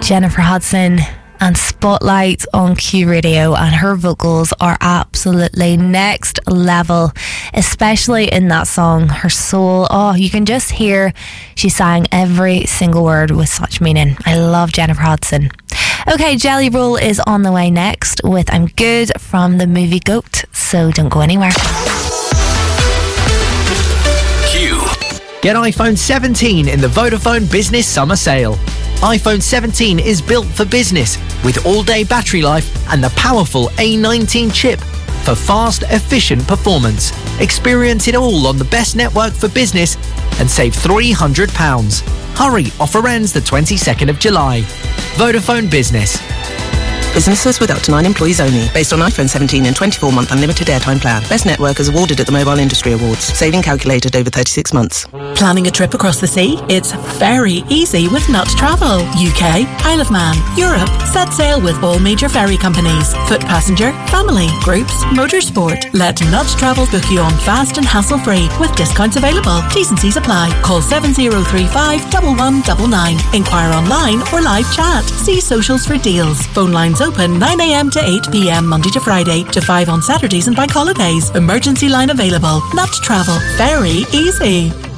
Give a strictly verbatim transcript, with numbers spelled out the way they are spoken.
Jennifer Hudson and Spotlight on Q Radio, and her vocals are absolutely next level, especially in that song, Her Soul. Oh, you can just hear she sang every single word with such meaning. I love Jennifer Hudson. Okay, Jelly Roll is on the way next with I'm Good from the movie Goat, so don't go anywhere. Q. Get iPhone seventeen in the Vodafone Business Summer Sale. iPhone seventeen is built for business with all-day battery life and the powerful A nineteen chip for fast, efficient performance. Experience it all on the best network for business and save three hundred pounds. Hurry, offer ends the twenty-second of July. Vodafone Business. Businesses with up to nine employees only. Based on iPhone seventeen and twenty-four month unlimited airtime plan. Best network is awarded at the Mobile Industry Awards. Saving calculated over thirty-six months. Planning a trip across the sea? It's very easy with Nut Travel. U K, Isle of Man, Europe. Set sail with all major ferry companies. Foot passenger, family, groups, motorsport. Let Nut Travel book you on fast and hassle-free with discounts available. T's and C's apply. Call seven zero three five, one one nine nine. Inquire online or live chat. See socials for deals. Phone lines open nine a.m. to eight p.m. Monday to Friday to five on Saturdays and bank holidays. Emergency line available. Nut Travel. Very easy.